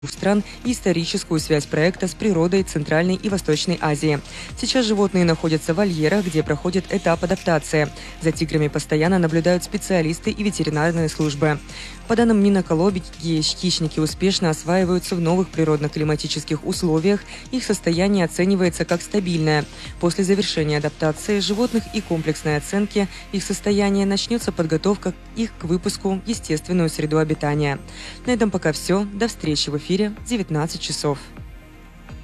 стран и историческую связь проекта с природой Центральной и Восточной Азии. Сейчас животные находятся в вольерах, где проходит этап адаптации. За тиграми постоянно наблюдают специалисты и ветеринарные службы. По данным Минэкологии, хищники успешно осваиваются в новых природно-климатических условиях, их состояние оценивается как стабильное. После завершения адаптации животных и комплексной оценки их состояния начнется подготовка их к выпуску в естественную среду обитания. На этом пока все. До встречи в эфире в 19 часов.